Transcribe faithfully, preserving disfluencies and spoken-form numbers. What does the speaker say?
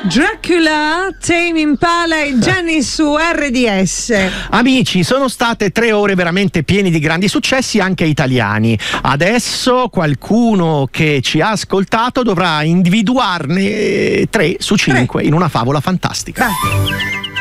Dracula, Tame Impala e Gianni su R D S. Amici, sono state tre ore veramente piene di grandi successi anche italiani. Adesso qualcuno che ci ha ascoltato dovrà individuarne tre su cinque in una favola fantastica. Beh.